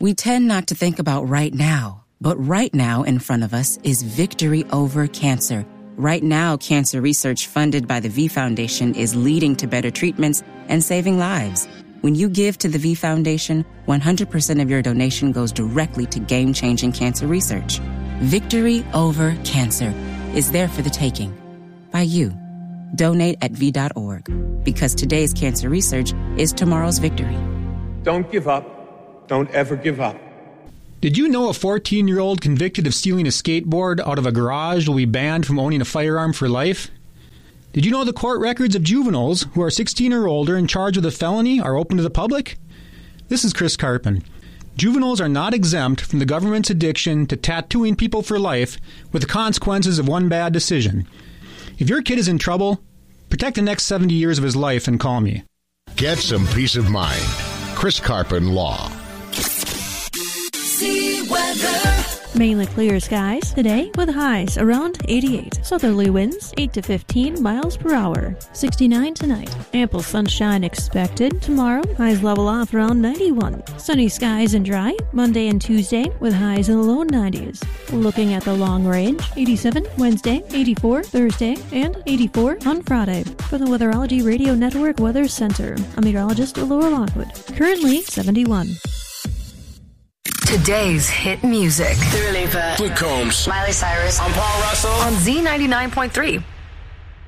We tend not to think about right now, but right now in front of us is victory over cancer. Right now, cancer research funded by the V Foundation is leading to better treatments and saving lives. When you give to the V Foundation, 100% of your donation goes directly to game-changing cancer research. Victory over cancer is there for the taking. By you. Donate at V.org. Because today's cancer research is tomorrow's victory. Don't give up. Don't ever give up. Did you know a 14-year-old convicted of stealing a skateboard out of a garage will be banned from owning a firearm for life? Did you know the court records of juveniles who are 16 or older and charged with a felony are open to the public? This is Chris Carpin. Juveniles are not exempt from the government's addiction to tattooing people for life with the consequences of one bad decision. If your kid is in trouble, protect the next 70 years of his life and call me. Get some peace of mind. Chris Carpin Law. See weather. Mainly clear skies today with highs around 88. Southerly winds 8 to 15 miles per hour. 69 tonight. Ample sunshine expected. Tomorrow, highs level off around 91. Sunny skies and dry Monday and Tuesday with highs in the low 90s. Looking at the long range, 87 Wednesday, 84 Thursday, and 84 on Friday. For the Weatherology Radio Network Weather Center, I'm meteorologist Laura Lockwood. Currently 71. Today's hit music. Dua Lipa. Luke Combs. Miley Cyrus. I'm Paul Russell. On Z99.3.